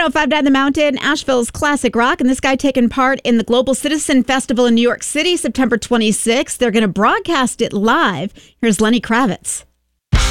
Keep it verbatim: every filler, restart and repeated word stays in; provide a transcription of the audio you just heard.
oh five point nine The Mountain, Asheville's classic rock, and this guy taking part in the Global Citizen Festival in New York City, September twenty-sixth. They're going to broadcast it live. Here's Lenny Kravitz.